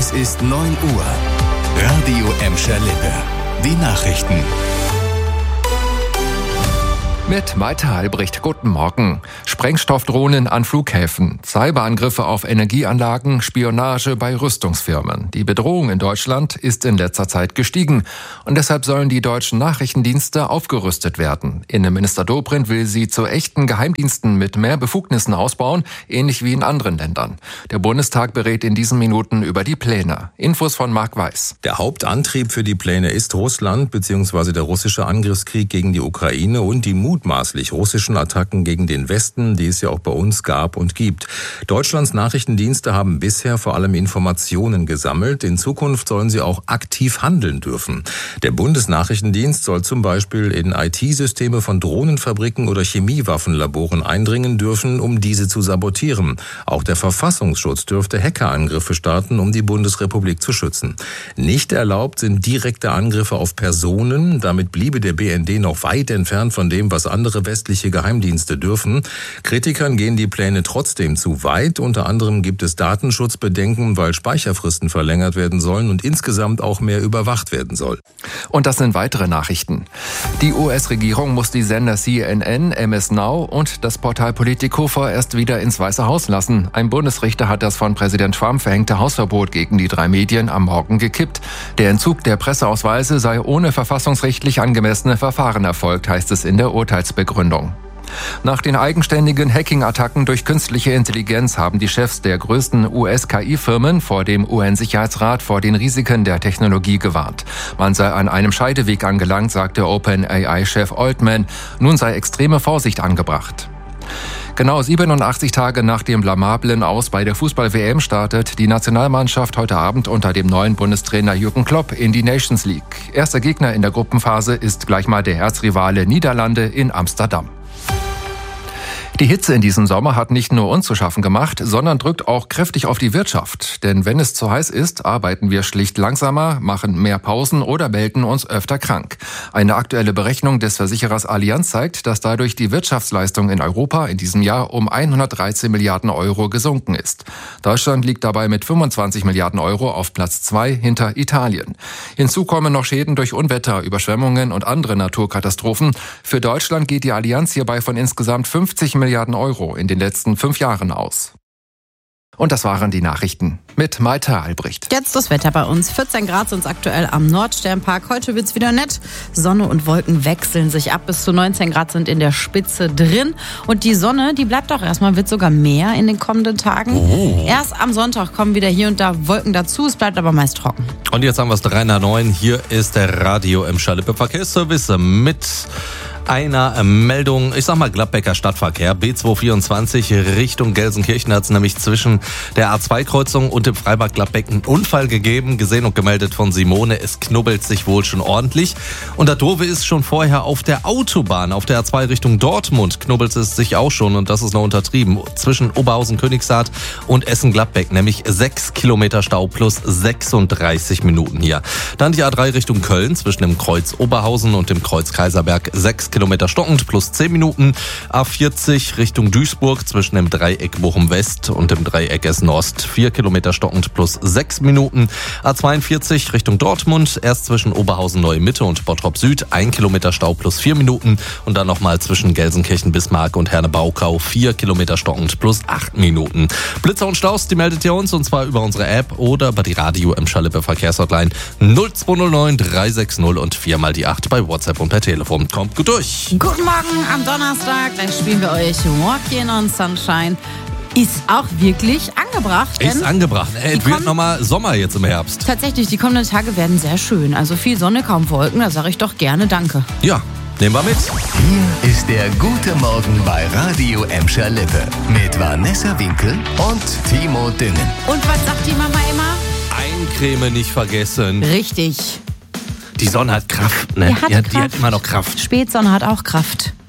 Es ist 9 Uhr. Radio Emscher Lippe. Die Nachrichten. Mit Malte Albrecht, guten Morgen. Sprengstoffdrohnen an Flughäfen, Cyberangriffe auf Energieanlagen, Spionage bei Rüstungsfirmen. Die Bedrohung in Deutschland ist in letzter Zeit gestiegen und deshalb sollen die deutschen Nachrichtendienste aufgerüstet werden. Innenminister Dobrindt will sie zu echten Geheimdiensten mit mehr Befugnissen ausbauen, ähnlich wie in anderen Ländern. Der Bundestag berät in diesen Minuten über die Pläne. Infos von Marc Weiß. Der Hauptantrieb für die Pläne ist Russland bzw. der russische Angriffskrieg gegen die Ukraine und die mutmaßlich russischen Attacken gegen den Westen, die es ja auch bei uns gab und gibt. Deutschlands Nachrichtendienste haben bisher vor allem Informationen gesammelt. In Zukunft sollen sie auch aktiv handeln dürfen. Der Bundesnachrichtendienst soll zum Beispiel in IT-Systeme von Drohnenfabriken oder Chemiewaffenlaboren eindringen dürfen, um diese zu sabotieren. Auch der Verfassungsschutz dürfte Hackerangriffe starten, um die Bundesrepublik zu schützen. Nicht erlaubt sind direkte Angriffe auf Personen. Damit bliebe der BND noch weit entfernt von dem, was andere westliche Geheimdienste dürfen. Kritikern gehen die Pläne trotzdem zu weit. Unter anderem gibt es Datenschutzbedenken, weil Speicherfristen verlängert werden sollen und insgesamt auch mehr überwacht werden soll. Und das sind weitere Nachrichten. Die US-Regierung muss die Sender CNN, MS Now und das Portal Politico vorerst wieder ins Weiße Haus lassen. Ein Bundesrichter hat das von Präsident Trump verhängte Hausverbot gegen die 3 Medien am Morgen gekippt. Der Entzug der Presseausweise sei ohne verfassungsrechtlich angemessene Verfahren erfolgt, heißt es in der Urteilsbegründung. Nach den eigenständigen Hacking-Attacken durch künstliche Intelligenz haben die Chefs der größten US-KI-Firmen vor dem UN-Sicherheitsrat vor den Risiken der Technologie gewarnt. Man sei an einem Scheideweg angelangt, sagte OpenAI-Chef Altman. Nun sei extreme Vorsicht angebracht. Genau 87 Tage nach dem blamablen Aus bei der Fußball-WM startet die Nationalmannschaft heute Abend unter dem neuen Bundestrainer Jürgen Klopp in die Nations League. Erster Gegner in der Gruppenphase ist gleich mal der Erzrivale Niederlande in Amsterdam. Die Hitze in diesem Sommer hat nicht nur uns zu schaffen gemacht, sondern drückt auch kräftig auf die Wirtschaft. Denn wenn es zu heiß ist, arbeiten wir schlicht langsamer, machen mehr Pausen oder melden uns öfter krank. Eine aktuelle Berechnung des Versicherers Allianz zeigt, dass dadurch die Wirtschaftsleistung in Europa in diesem Jahr um 113 Milliarden Euro gesunken ist. Deutschland liegt dabei mit 25 Milliarden Euro auf Platz 2 hinter Italien. Hinzu kommen noch Schäden durch Unwetter, Überschwemmungen und andere Naturkatastrophen. Für Deutschland geht die Allianz hierbei von insgesamt 50 Milliarden Euro in den letzten 5 Jahren aus. Und das waren die Nachrichten mit Malte Albrecht. Jetzt das Wetter bei uns. 14 Grad sind es aktuell am Nordsternpark. Heute wird's wieder nett. Sonne und Wolken wechseln sich ab. Bis zu 19 Grad sind in der Spitze drin. Und die Sonne, die bleibt auch erstmal, wird sogar mehr in den kommenden Tagen. Erst am Sonntag kommen wieder hier und da Wolken dazu. Es bleibt aber meist trocken. Und jetzt haben wir es 3 nach 9. Hier ist der Radio Emscher Lippe Verkehrsservice mit einer Meldung, ich sag mal Gladbecker Stadtverkehr, B224 Richtung Gelsenkirchen hat es nämlich zwischen der A2-Kreuzung und dem Freibad Gladbeck einen Unfall gegeben, gesehen und gemeldet von Simone, es knubbelt sich wohl schon ordentlich. Und das Doofe ist schon vorher auf der Autobahn, auf der A2 Richtung Dortmund knubbelt es sich auch schon und das ist noch untertrieben, zwischen Oberhausen-Königshardt und Essen-Gladbeck, nämlich 6 Kilometer Stau plus 36 Minuten hier. Dann die A3 Richtung Köln zwischen dem Kreuz Oberhausen und dem Kreuz Kaiserberg 6 Kilometer stockend plus 10 Minuten. A40 Richtung Duisburg zwischen dem Dreieck Bochum West und dem Dreieck Essen Ost 4 Kilometer stockend plus 6 Minuten. A42 Richtung Dortmund erst zwischen Oberhausen Neue Mitte und Bottrop Süd 1 Kilometer Stau plus 4 Minuten und dann nochmal zwischen Gelsenkirchen Bismarck und Herne-Baukau 4 Kilometer stockend plus 8 Minuten. Blitzer und Staus, die meldet ihr uns und zwar über unsere App oder bei die Radio Emscher Lippe Verkehrshotline 0209 360 und 4 mal die 8 bei WhatsApp und per Telefon. Kommt gut durch. Guten Morgen am Donnerstag. Gleich spielen wir euch Walking on Sunshine. Ist auch wirklich angebracht. Ist angebracht. Es wird nochmal Sommer jetzt im Herbst. Tatsächlich, die kommenden Tage werden sehr schön. Also viel Sonne, kaum Wolken. Da sage ich doch gerne Danke. Ja, nehmen wir mit. Hier ist der gute Morgen bei Radio Emscher Lippe mit Vanessa Winkel und Timo Düngen. Und was sagt die Mama immer? Eincreme nicht vergessen. Richtig. Die Sonne hat Kraft, ne? Die hat immer noch Kraft. Spätsonne hat auch Kraft.